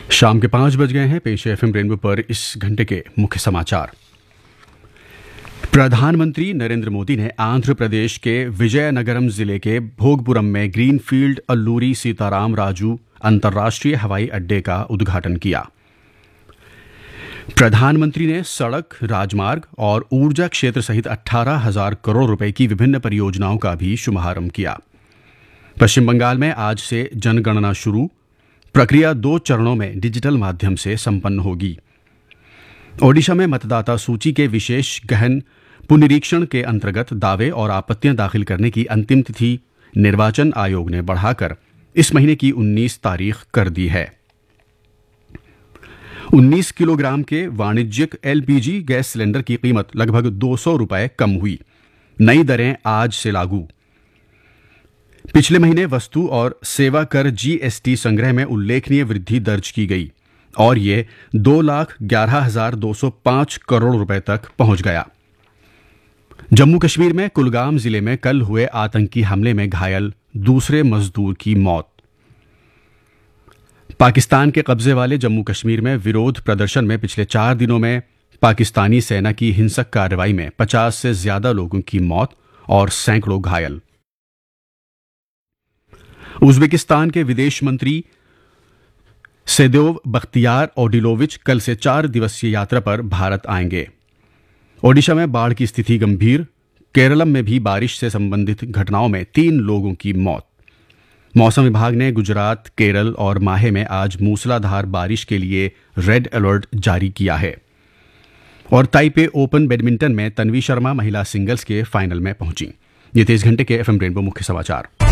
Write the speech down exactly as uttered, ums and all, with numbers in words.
शाम के पांच बज गए हैं। पेश है एफएम रेनबो पर इस घंटे के मुख्य समाचार। प्रधानमंत्री नरेंद्र मोदी ने आंध्र प्रदेश के विजयनगरम जिले के भोगपुरम में ग्रीनफील्ड अल्लूरी सीताराम राजू अंतर्राष्ट्रीय हवाई अड्डे का उद्घाटन किया। प्रधानमंत्री ने सड़क, राजमार्ग और ऊर्जा क्षेत्र सहित अठारह हजार करोड़ रुपए की विभिन्न परियोजनाओं का भी शुभारंभ किया। पश्चिम बंगाल में आज से जनगणना शुरू। प्रक्रिया दो चरणों में डिजिटल माध्यम से संपन्न होगी। ओडिशा में मतदाता सूची के विशेष गहन पुनरीक्षण के अंतर्गत दावे और आपत्तियां दाखिल करने की अंतिम तिथि निर्वाचन आयोग ने बढ़ाकर इस महीने की उन्नीस तारीख कर दी है। उन्नीस किलोग्राम के वाणिज्यिक एलपीजी गैस सिलेंडर की कीमत लगभग दो सौ रुपए कम हुई। नई दरें आज से लागू। पिछले महीने वस्तु और सेवा कर जीएसटी संग्रह में उल्लेखनीय वृद्धि दर्ज की गई और ये दो लाख ग्यारह हजार दो सौ पांच करोड़ रुपए तक पहुंच गया। जम्मू कश्मीर में कुलगाम जिले में कल हुए आतंकी हमले में घायल दूसरे मजदूर की मौत। पाकिस्तान के कब्जे वाले जम्मू कश्मीर में विरोध प्रदर्शन में पिछले चार दिनों में पाकिस्तानी सेना की हिंसक कार्रवाई में पचास से ज्यादा लोगों की मौत और सैकड़ों घायल। उज्बेकिस्तान के विदेश मंत्री सेदोव बख्तियार ओडिलोविच कल से चार दिवसीय यात्रा पर भारत आएंगे। ओडिशा में बाढ़ की स्थिति गंभीर। केरलम में भी बारिश से संबंधित घटनाओं में तीन लोगों की मौत। मौसम विभाग ने गुजरात, केरल और माहे में आज मूसलाधार बारिश के लिए रेड अलर्ट जारी किया है। और ताइपे ओपन बैडमिंटन में तन्वी शर्मा महिला सिंगल्स के फाइनल में पहुंची। ये थे इस घंटे के एफएम रेनबो मुख्य समाचार।